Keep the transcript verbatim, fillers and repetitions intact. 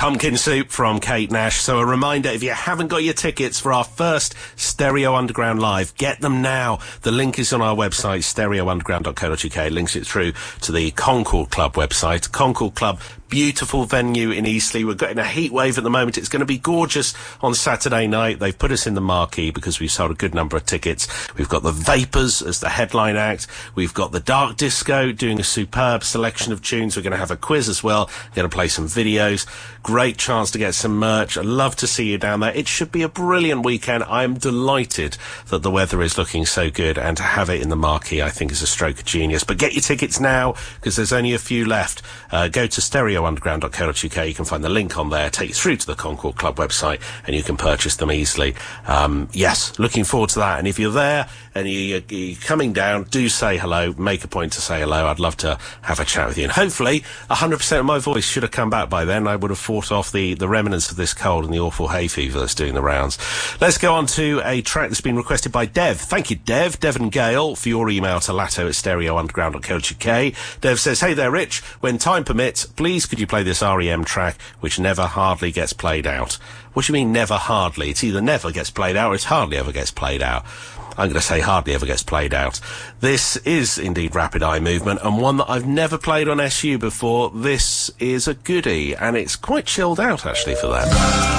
Pumpkin Soup from Kate Nash. So a reminder, if you haven't got your tickets for our first Stereo Underground Live, get them now. The link is on our website, stereo underground dot co dot uk. It links it through to the Concord Club website. Concord Club, beautiful venue in Eastleigh. We're getting a heat wave at the moment. It's going to be gorgeous on Saturday night. They've put us in the marquee because we've sold a good number of tickets. We've got the Vapors as the headline act. We've got the Dark Disco doing a superb selection of tunes. We're going to have a quiz as well. We're going to play some videos. Great chance to get some merch. I'd love to see you down there. It should be a brilliant weekend. I'm delighted that the weather is looking so good, and to have it in the marquee I think is a stroke of genius. But get your tickets now because there's only a few left. Uh, go to stereo underground dot co dot uk. You can find the link on there, take you through to the Concord Club website, and you can purchase them easily. Um, yes, looking forward to that. And if you're there and you, you're coming down, do say hello. Make a point to say hello. I'd love to have a chat with you. And hopefully one hundred percent of my voice should have come back by then. I would have fought off the, the remnants of this cold and the awful hay fever that's doing the rounds. Let's go on to a track that's been requested by Dev. Thank you, Dev. Devon Gale, for your email to latto at stereo underground dot co dot uk. Dev says, hey there, Rich. When time permits, please could you play this R E M track which never hardly gets played out? What do you mean never hardly? It's either never gets played out or it's hardly ever gets played out. I'm going to say hardly ever gets played out. This is indeed Rapid Eye Movement, and one that I've never played on S U before. This is a goodie, and it's quite chilled out actually for that.